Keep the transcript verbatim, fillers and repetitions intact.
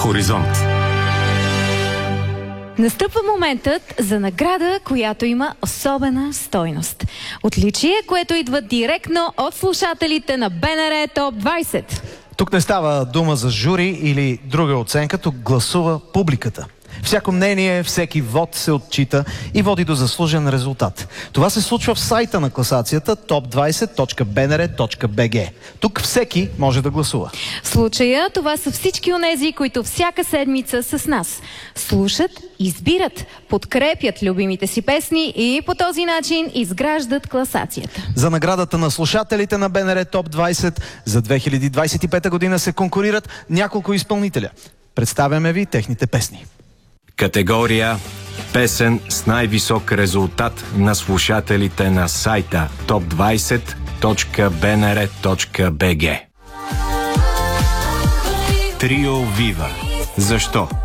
Хоризонт. Настъпва моментът за награда, която има особена стойност. Отличие, което идва директно от слушателите на БНР Топ двайсет. Тук не става дума за жури или друга оценка, тук гласува публиката. Всяко мнение, всеки вод се отчита и води до заслужен резултат. Това се случва в сайта на класацията топ двайсет точка би ен ар точка би джи. Тук всеки може да гласува. В случая това са всички онези, които всяка седмица с нас слушат, избират, подкрепят любимите си песни и по този начин изграждат класацията. За наградата на слушателите на БНР Топ двайсет за две хиляди двайсет и пета година се конкурират няколко изпълнителя. Представяме ви техните песни. Категория песен с най-висок резултат на слушателите на сайта топ двайсет точка би ен ар точка би джи. Трио Вива. Защо?